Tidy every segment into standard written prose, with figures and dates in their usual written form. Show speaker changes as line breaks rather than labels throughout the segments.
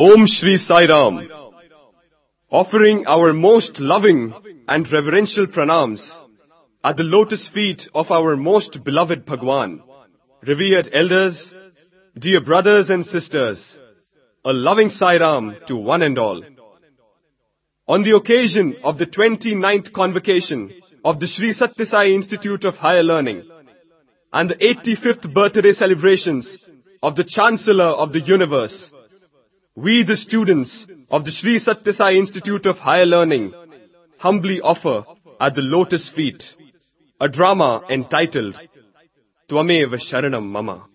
Om Shri Sai Ram. Offering our most loving and reverential pranams at the lotus feet of our most beloved Bhagwan, revered elders, dear brothers and sisters, a loving Sai Ram to one and all. On the occasion of the 29th convocation of the Sri Satya Sai Institute of Higher Learning and the 85th birthday celebrations of the Chancellor of the Universe, we, the students of the Sri Satya Sai Institute of Higher Learning, humbly offer at the lotus feet a drama entitled Tvameva Sharanam Mama.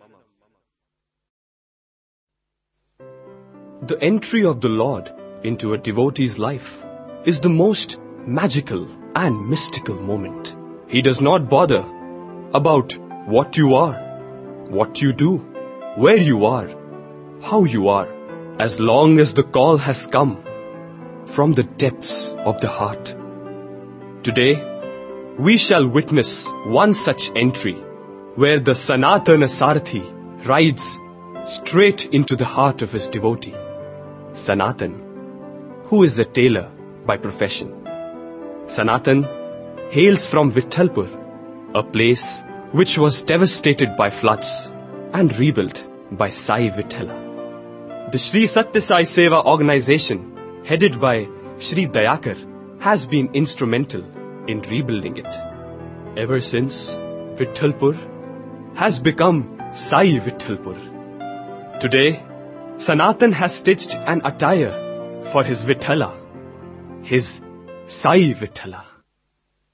The entry of the Lord into a devotee's life is the most magical and mystical moment. He does not bother about what you are, what you do, where you are, how you are, as long as the call has come from the depths of the heart. Today, we shall witness one such entry where the Sanatana Sarathi rides straight into the heart of his devotee. Sanatan, who is a tailor by profession. Sanatan hails from Vithalpur, a place which was devastated by floods and rebuilt by Sai Vithala. The Sri Satya Sai Seva organization, headed by Shri Dayakar, has been instrumental in rebuilding it. Ever since, Vithalpur has become Sai Vithalpur. Today, Sanatan has stitched an attire for his Vithala, his Sai Vithala.